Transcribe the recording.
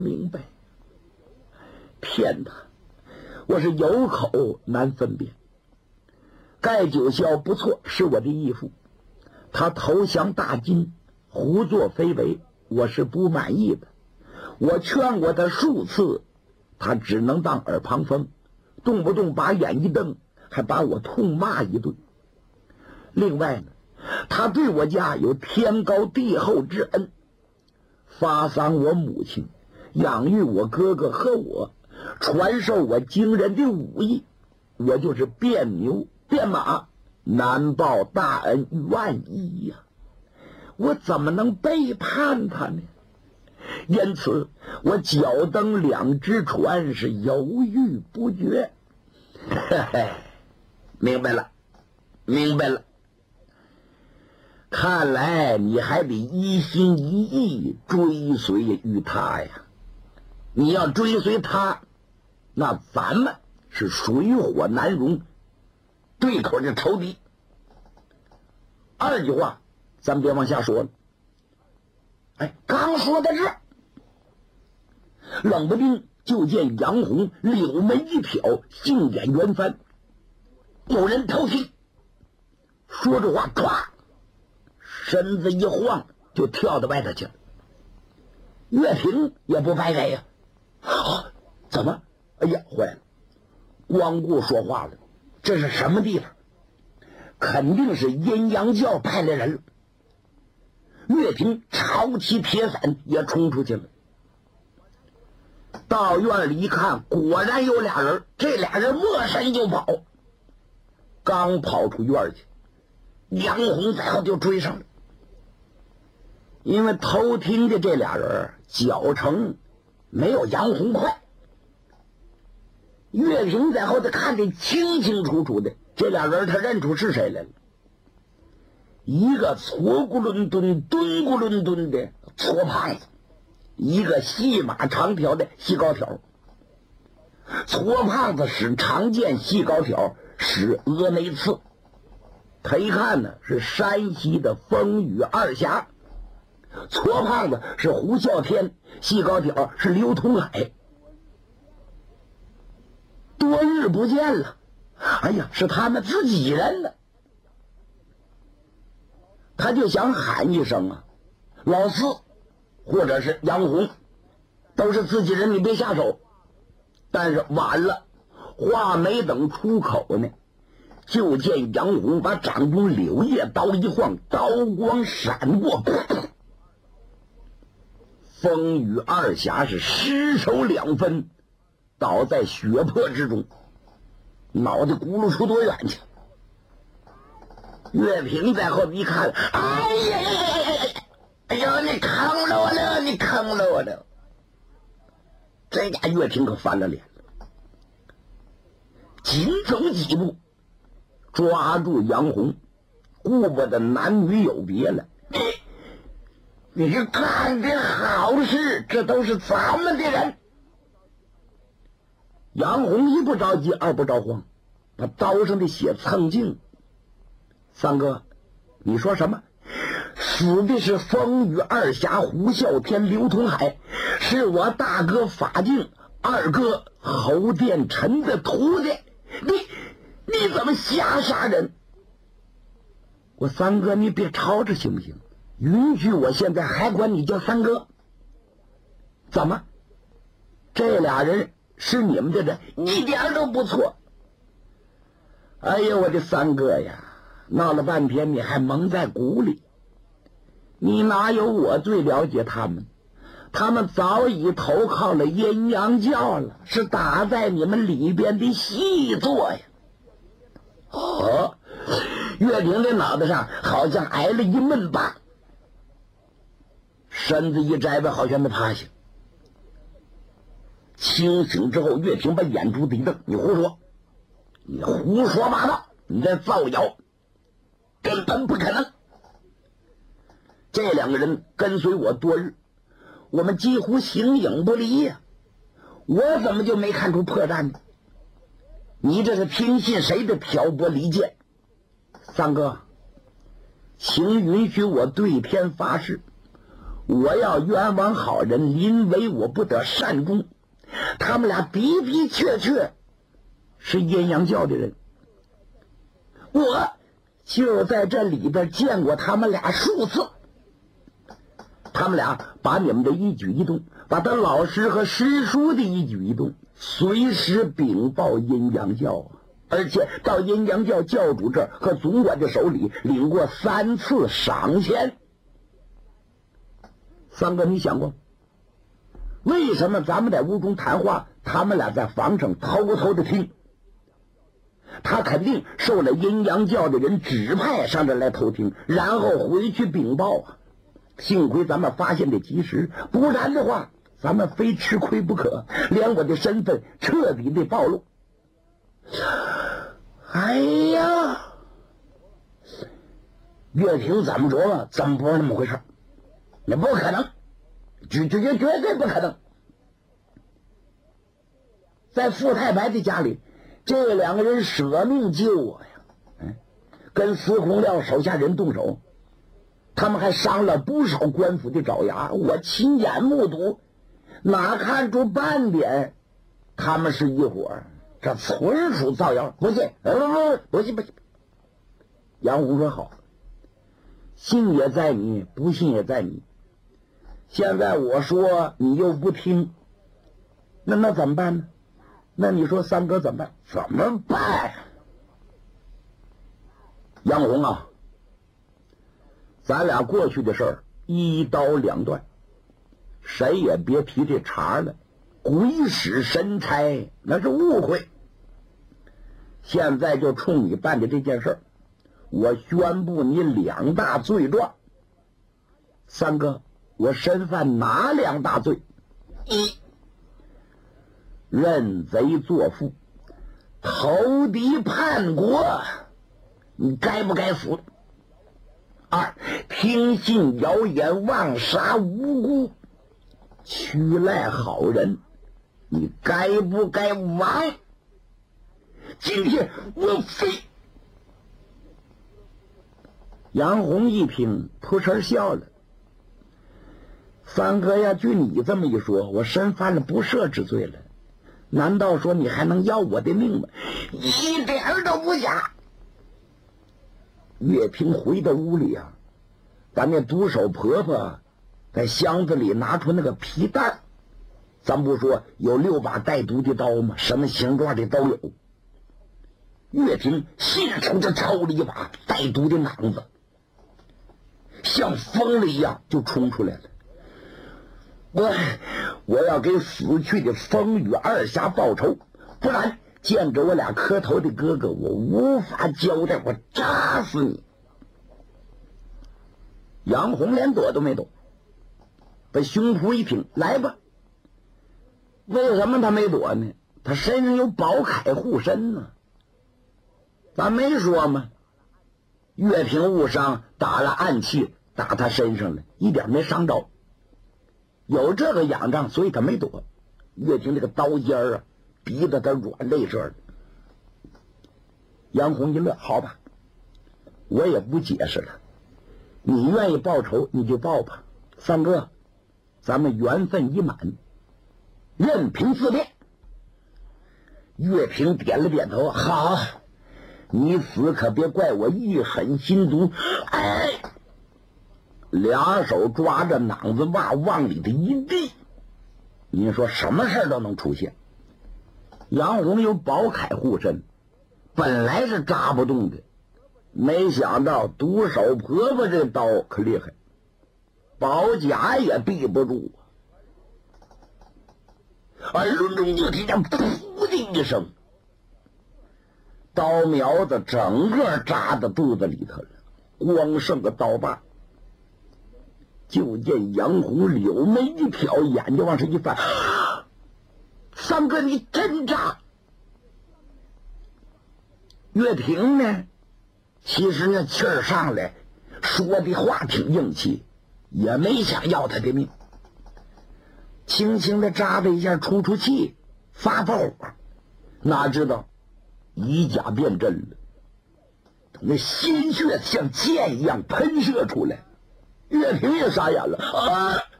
明白，骗他，我是有口难分辨。盖九霄不错，是我的义父，他投降大金，胡作非为，我是不满意的。我劝过他数次，他只能当耳旁风，动不动把眼一瞪，还把我痛骂一顿。另外呢，他对我家有天高地厚之恩，发丧我母亲，养育我哥哥和我，传授我惊人的武艺，我就是变牛变马，难报大恩于万一呀！我怎么能背叛他呢？因此我脚蹬两只船，是犹豫不决。嘿嘿，明白了，明白了。看来你还得一心一意追随于他呀。你要追随他，那咱们是水火难容，对口的仇敌。二句话咱别往下说了。哎，刚说到这儿，冷不丁就见杨红柳眉一挑，杏眼圆翻，有人偷听。说着话，唰，身子一晃就跳到外头去了。岳平也不白给呀，怎么？哎呀，坏了！光顾说话了，这是什么地方？肯定是阴阳教派来人了。岳平抄起铁伞也冲出去了。到院里一看，果然有俩人，这俩人没身就跑。刚跑出院去，杨红在后就追上了。因为偷听的这俩人脚程没有杨红快，岳平在后头看得清清楚楚的，这俩人他认出是谁来了。一个矬咕伦敦蹲咕伦敦的矬胖子，一个细马长条的细高条。矬胖子使长剑，细高条使峨眉刺。他一看呢，是山西的风雨二侠。矬胖子是胡啸天，细高条是刘通海。多日不见了，哎呀，是他们自己人了。他就想喊一声啊，老四或者是杨红，都是自己人，你别下手。但是晚了，话没等出口呢，就见杨红把掌中柳叶刀一晃，刀光闪过，风雨二侠是失手两分，倒在血泊之中，脑袋轱辘出多远去。岳平在后一看，哎呀，哎呦，你坑了我了，你坑了我了！这家岳平可翻了脸了，紧走几步，抓住杨红，顾不得男女有别了。你干的好事，这都是咱们的人。杨红一不着急，二不着慌，把刀上的血蹭净。三哥，你说什么？死的是风雨二侠胡啸天、刘通海，是我大哥法镜、二哥侯殿臣的徒弟。你怎么瞎杀人？我三哥，你别吵着行不行？允许我现在还管你叫三哥？怎么？这俩人是你们的人，一点都不错。哎呀，我的三哥呀！闹了半天你还蒙在鼓里，你哪有我最了解他们？他们早已投靠了阴阳教了，是打在你们里边的细作呀。岳平的脑袋上好像挨了一闷巴，身子一摘吧，好像没趴下。清醒之后，岳平把眼珠子一瞪，你胡说，你胡说八道，你在造谣，根本不可能。这两个人跟随我多日，我们几乎形影不离呀，我怎么就没看出破绽呢？你这是听信谁的挑拨离间？三哥，请允许我对天发誓， 我要冤枉好人，临危我不得善终。他们俩的的确确是阴阳教的人，我就在这里边见过他们俩数次。他们俩把你们的一举一动，把他老师和师叔的一举一动随时禀报阴阳教，而且到阴阳教教主这儿和总管的手里领过3次赏钱。三哥，你想过为什么咱们在屋中谈话，他们俩在房上偷偷的听？他肯定受了阴阳教的人指派上这来偷听，然后回去禀报啊。幸亏咱们发现的及时，不然的话咱们非吃亏不可，连我的身份彻底的暴露。哎呀，岳平怎么琢磨怎么不是那么回事，那不可能，绝对不可能。在傅太白的家里，这2个人舍命救我呀，跟司空廖手下人动手，他们还伤了不少官府的爪牙，我亲眼目睹，哪看出半点他们是一伙儿，这纯属造谣。不信，不信。杨红说好，信也在你，不信也在你。现在我说你又不听，那怎么办呢？那你说三哥怎么办？怎么办？杨红啊，咱俩过去的事儿一刀两断，谁也别提这茬了。鬼使神差那是误会。现在就冲你办的这件事儿，我宣布你2大罪状。三哥，我身犯哪2大罪？一，认贼作父，投敌叛国，你该不该死？2，听信谣言，妄杀无辜，屈赖好人，你该不该亡？今天我非……杨红一听，扑哧笑了。三哥呀，据你这么一说，我身犯了不赦之罪了。难道说你还能要我的命吗？一点都不假。岳平回到屋里啊，把那独手婆婆在箱子里拿出那个皮袋，咱不说有6把带毒的刀吗？什么形状的都有。岳平现手就抽了一把带毒的囊子，像疯了一样就冲出来了。我要给死去的风雨2侠报仇，不然见着我俩磕头的哥哥，我无法交代，我扎死你！杨红连躲都没躲，把胸脯一挺，来吧。为什么他没躲呢？他身上有宝铠护身呢。咱没说吗？岳平误伤，打了暗器，打他身上了，一点没伤着。有这个仰仗，所以他没躲。岳平这个刀尖儿啊，逼得他软肋这儿。杨红一乐，好吧，我也不解释了，你愿意报仇你就报吧。三哥，咱们缘分已满，任凭自便。岳平点了点头，好，你死可别怪我一狠心毒。哎，2手抓着囊子袜往里的一递，你说什么事都能出现。杨红有宝铠护身，本来是扎不动的，没想到独手婆婆这刀可厉害，宝甲也避不住。耳轮中就听见噗的一声，刀苗子整个扎到肚子里头了，光剩个刀把。就见杨红柳眉一挑，眼睛往上一翻，三哥你真扎！岳平呢，其实那气儿上来，说的话挺硬气，也没想要他的命，轻轻的扎了一下，出气，发火，哪知道以假变真了，那鲜血像箭一样喷射出来。 岳平也傻眼了啊！